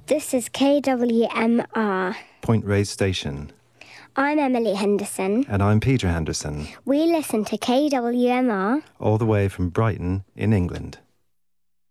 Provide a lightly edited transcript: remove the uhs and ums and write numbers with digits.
This is KWMR. Point Reyes Station. I'm Emily Henderson. And I'm Peter Henderson. We listen to KWMR all the way from Brighton in England.